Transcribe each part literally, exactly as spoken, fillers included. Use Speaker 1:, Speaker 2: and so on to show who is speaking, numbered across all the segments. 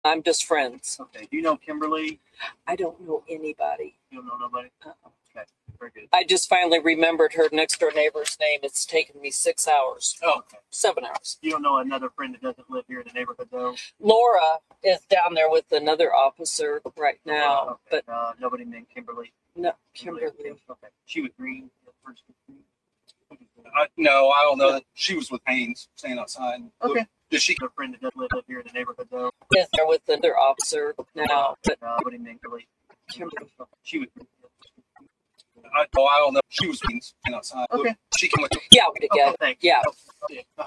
Speaker 1: I'm just friends.
Speaker 2: Okay. Do you know Kimberly?
Speaker 1: I don't know anybody.
Speaker 2: You don't know nobody?
Speaker 1: Uh-uh.
Speaker 2: Okay. Very good.
Speaker 1: I just finally remembered her next door neighbor's name. It's taken me six hours.
Speaker 2: Oh, okay.
Speaker 1: Seven hours.
Speaker 2: You don't know another friend that doesn't live here in the neighborhood, though?
Speaker 1: Laura is down there with another officer right now,
Speaker 2: okay.
Speaker 1: but
Speaker 2: uh, nobody named Kimberly.
Speaker 1: no, Kimberly.
Speaker 2: Okay. She was green. The first green.
Speaker 3: I, no, I don't know that she was with Haynes staying outside.
Speaker 2: Okay.
Speaker 3: Did she?
Speaker 2: A friend that doesn't live here in the neighborhood, though?
Speaker 1: Is there with another officer now, but
Speaker 2: uh, nobody named Kimberly.
Speaker 1: Kimberly.
Speaker 2: Okay. She was green.
Speaker 3: I, oh, I don't know. She was with Haynes staying outside.
Speaker 2: Okay.
Speaker 3: She came with.
Speaker 1: Yeah, we did
Speaker 2: Okay,
Speaker 1: get.
Speaker 2: thanks.
Speaker 1: Yeah.
Speaker 2: Okay. Uh,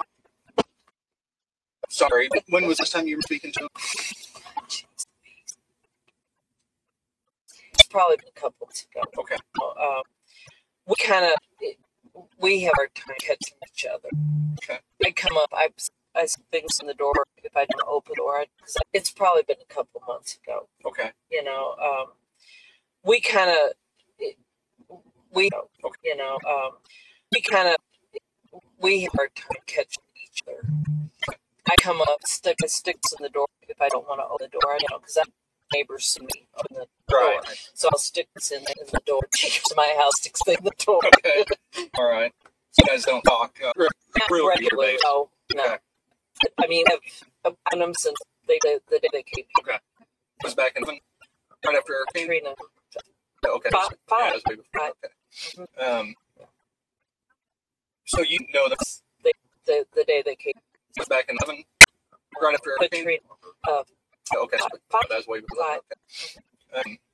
Speaker 3: Sorry. When was this time you were speaking to?
Speaker 1: It's probably been a couple months ago.
Speaker 3: Okay.
Speaker 1: Um, we kind of we have our time catching each other.
Speaker 3: Okay.
Speaker 1: I come up, I I things in the door if I don't open the door. I, it's probably been a couple months ago.
Speaker 3: Okay.
Speaker 1: You know, um, we kind of we
Speaker 3: okay.
Speaker 1: you know um, we kind of we have our time catching each other. I come up, stick sticks in the door if I don't want to open the door. You know, because that neighbors see me open the
Speaker 3: Right.
Speaker 1: door, so I'll stick this in, in the door. She comes to my house, sticks in the door.
Speaker 3: Okay. All right. So you guys don't talk uh, real regular
Speaker 1: Regularly,
Speaker 3: basis.
Speaker 1: no, no.
Speaker 3: Okay.
Speaker 1: I mean, I've, I've known them since they, the, the day they came.
Speaker 3: Okay. It was back in right after Hurricane.
Speaker 1: Katrina.
Speaker 3: Okay.
Speaker 1: Five.
Speaker 3: So,
Speaker 1: five.
Speaker 3: yeah, it was way before.
Speaker 1: Five.
Speaker 3: Okay. Um. So you know that
Speaker 1: The, the, the day they came.
Speaker 3: it was back in eleven, right after Hurricane.
Speaker 1: Katrina. Uh,
Speaker 3: Okay. So
Speaker 1: five.
Speaker 3: that was way before.
Speaker 1: Five.
Speaker 3: Okay. Um.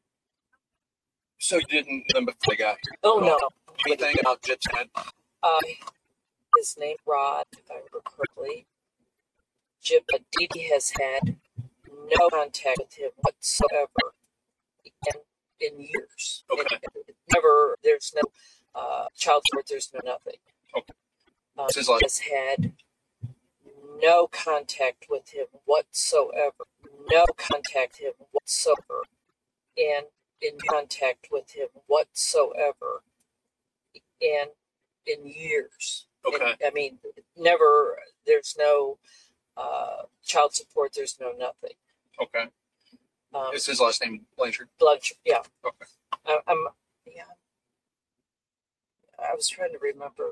Speaker 3: So you didn't know them before they got here.
Speaker 1: oh, no.
Speaker 3: Do you think about Gyp's dad?
Speaker 1: Uh, his name Rod, if I remember correctly. Jim Didi has had no contact with him whatsoever in, in years.
Speaker 3: Okay.
Speaker 1: And never, there's no uh, child support, there's no nothing.
Speaker 3: Okay.
Speaker 1: Um,
Speaker 3: This is like-
Speaker 1: has had no contact with him whatsoever. No contact him whatsoever. And in contact with him whatsoever. And in years.
Speaker 3: Okay.
Speaker 1: And, I mean, never, there's no uh, child support, there's no nothing.
Speaker 3: Okay.
Speaker 1: Um,
Speaker 3: Is his last name Blanchard?
Speaker 1: blood, yeah.
Speaker 3: Okay.
Speaker 1: I, I'm, yeah. I was trying to remember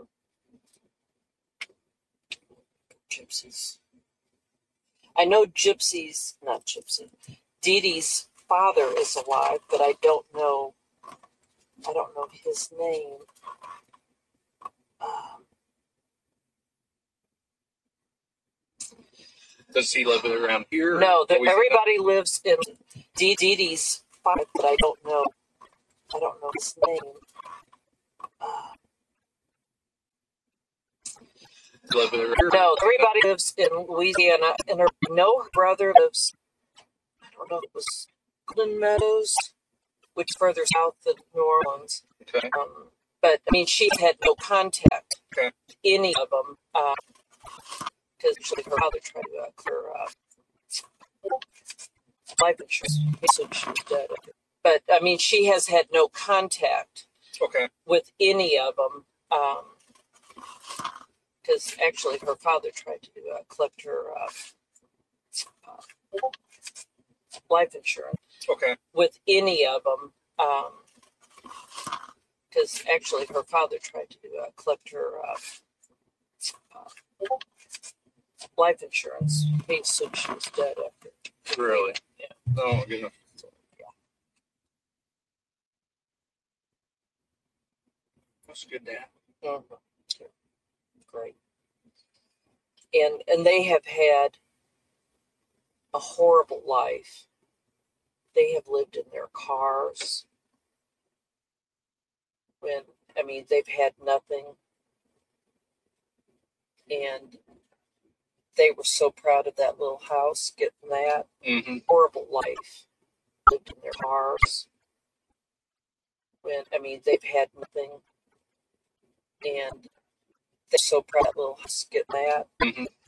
Speaker 1: Gypsy's. I know Gypsy's, not Gypsy, Dee Dee's father is alive, but I don't know, I don't know his name. Um,
Speaker 3: Does he live around here?
Speaker 1: no, the,
Speaker 3: Or we-
Speaker 1: everybody lives in Dee Dee's father, but I don't know, I don't know his name. Uh,
Speaker 3: live around here?
Speaker 1: No, everybody lives in Louisiana, and her no her brother lives. I don't know if it was Golden Meadows, which is further south than New Orleans.
Speaker 3: Okay.
Speaker 1: Um, but I mean, she had no contact
Speaker 3: Okay.
Speaker 1: with any of them because actually her father tried to uh, clear uh, life insurance, so she was dead. But I mean, she has had no contact
Speaker 3: Okay.
Speaker 1: with any of them. Um, Because actually, her father tried to uh, collect her uh, uh, life insurance
Speaker 3: Okay.
Speaker 1: with any of them. Because um, actually, her father tried to uh, collect her uh, uh, life insurance. He said she was dead after.
Speaker 3: Really?
Speaker 1: Yeah.
Speaker 3: Oh, my goodness.
Speaker 1: Yeah.
Speaker 3: That's a good dad.
Speaker 1: Mhm. Great. And and they have had a horrible life. They have lived in their cars. When I mean they've had nothing. And they were so proud of that little house, getting that
Speaker 3: Mm-hmm.
Speaker 1: horrible life. Lived in their cars. When I mean they've had nothing. And they're so proud of that little house, getting that
Speaker 3: Mm-hmm.